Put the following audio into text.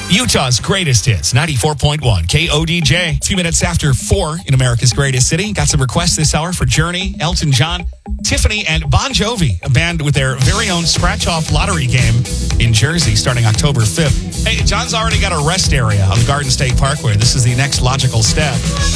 Utah's greatest hits, 94.1 KODJ. A few minutes after 4 in America's greatest city. Got some requests this hour for Journey, Elton John, Tiffany, and Bon Jovi, a band with their very own scratch-off lottery game in Jersey starting October 5th. Hey, John's already got a rest area on the Garden State Parkway. This is the next logical step.